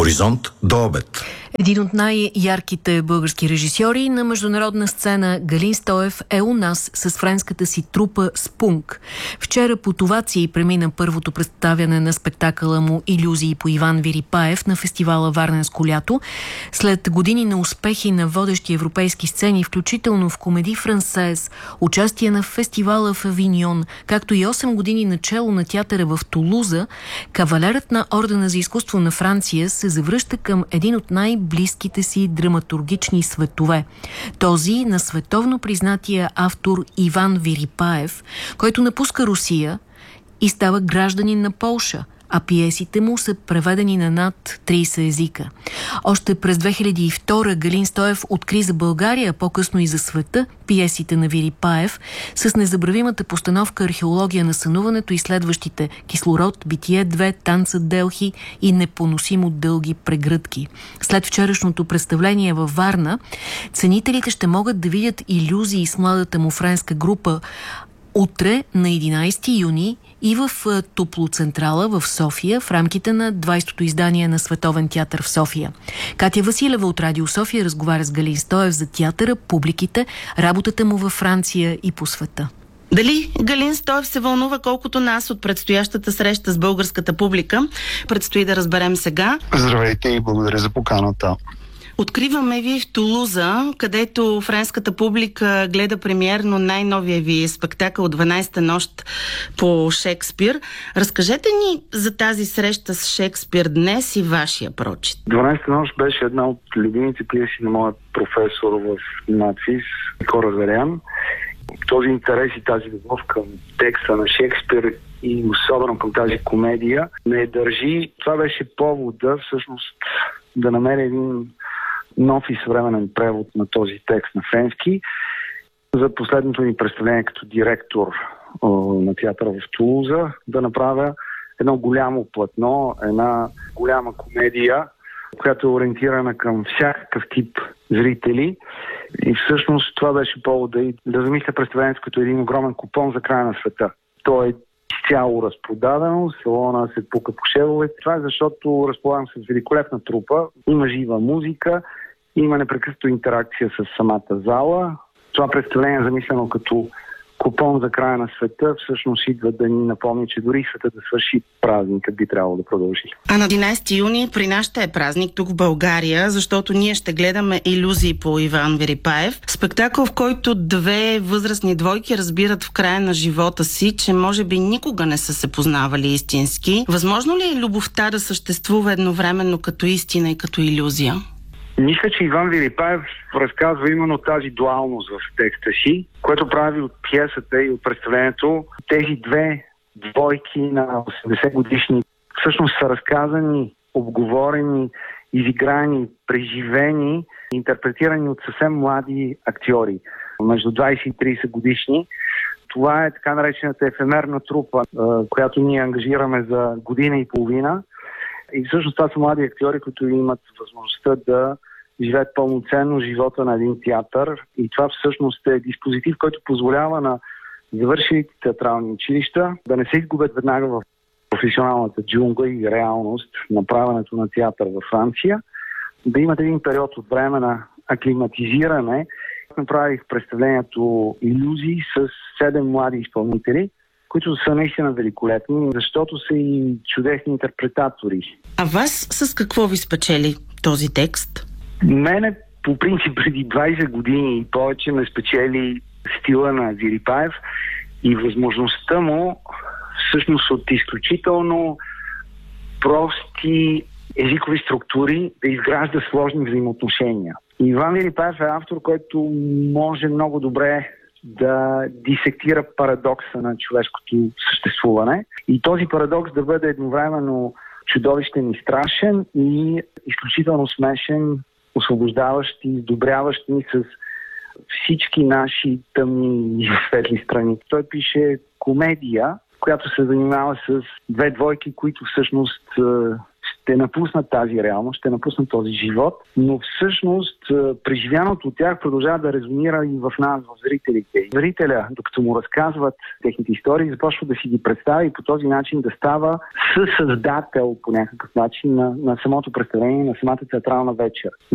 Хоризонт до обед. Един от най-ярките български режисьори на международна сцена, Галин Стоев, е у нас с френската си трупа Спунк. Вчера по Товаци премина първото представяне на спектакъла му "Илюзии" по Иван Вирипаев на фестивала Варненско лято. След години на успехи на водещи европейски сцени, включително в Комеди Франсез, участие на фестивала в Авиньон, както и 8 години начело на театъра в Тулуза, кавалерът на Ордена за изкуство на Франция се завръща към един от най-близките си драматургични светове. Този на световно признатия автор Иван Вирипаев, който напуска Русия и става гражданин на Полша, а пиесите му са преведени на над 30 езика. Още през 2002 Галин Стоев откри за България, по-късно и за света, пиесите на Вирипаев с незабравимата постановка "Археология на сънуването" и следващите "Кислород", "Битие 2", "Танцът Делхи" и "Непоносимо дълги прегръдки". След вчерашното представление във Варна, ценителите ще могат да видят "Илюзии" с младата му френска група утре на 11 юни и в Топлоцентрала в София в рамките на 20-то издание на Световен театър в София. Катя Василева от Радио София разговаря с Галин Стоев за театъра, публиките, работата му във Франция и по света. Дали Галин Стоев се вълнува колкото нас от предстоящата среща с българската публика? Предстои да разберем сега. Здравейте и благодаря за поканата. Откриваме ви в Тулуза, където френската публика гледа премиерно най-новия ви спектакъл "12-та нощ" по Шекспир. Разкажете ни за тази среща с Шекспир днес и вашия прочит. "12-та нощ" беше една от любимите пиеси на моят професор в НАЦИС, Никола Зарян. Този интерес и тази любов към текста на Шекспир и особено към тази комедия не държи. Това беше повода всъщност да намеря един нов и съвременен превод на този текст на френски за последното ни представление като директор на театъра в Тулуза, да направя едно голямо платно, една голяма комедия, която е ориентирана към всякакъв тип зрители. И всъщност това беше повода и да замисля представлението като един огромен купон за края на света. То е изцяло разпродадено, салона се пука по шевове. Това е защото разполагам с великолепна трупа, има жива музика, има непрекъснато интеракция с самата зала. Това представление, замислено като купон за края на света, всъщност идва да ни напомни, че дори света да свърши, празникът би трябвало да продължи. А на 11 юни при нас ще е празник тук в България, защото ние ще гледаме "Илюзии" по Иван Вирипаев. Спектакъл, в който две възрастни двойки разбират в края на живота си, че може би никога не са се познавали истински. Възможно ли е любовта да съществува едновременно като истина и като илюзия? Мисля, че Иван Вирипаев разказва именно тази дуалност в текста си, което прави от пиесата и от представлението тези две двойки на 80 годишни всъщност са разказани, обговорени, изиграни, преживени, интерпретирани от съвсем млади актьори, между 20 и 30 годишни. Това е така наречената ефемерна трупа, която ние ангажираме за година и половина. И всъщност това са млади актьори, които имат възможността да живеят пълноценно живота на един театър. И това всъщност е диспозитив, който позволява на завършилите театрални училища да не се изгубят веднага в професионалната джунгла и реалност на правенето на театър във Франция, да имат един период от време на аклиматизиране. Направих представлението "Илюзии" с 7 млади изпълнители, които са наистина великолепни, защото са и чудесни интерпретатори. А вас с какво ви спечели този текст? Мене по принцип преди 20 години и повече ме спечели стила на Вирипаев и възможността му всъщност от изключително прости езикови структури да изгражда сложни взаимоотношения. Иван Вирипаев е автор, който може много добре да дисектира парадокса на човешкото съществуване и този парадокс да бъде едновременно чудовищен и страшен и изключително смешен, освобождаващ и издобряващ ни с всички наши тъмни и светли страни. Той пише комедия, която се занимава с две двойки, които всъщност ще напуснат тази реалност, ще напуснат този живот, но всъщност преживяното от тях продължава да резонира и в нас, в зрителите. Зрителя, докато му разказват техните истории, започва да си ги представя и по този начин да става съсъздател по някакъв начин на самото представление, на самата театрална вечер.